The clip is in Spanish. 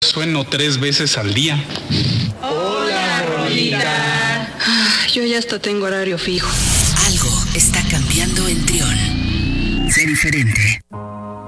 sueno 3 veces al día. Hola, Rolita. Yo ya hasta tengo horario fijo. Algo está cambiando en Trión. Sé diferente.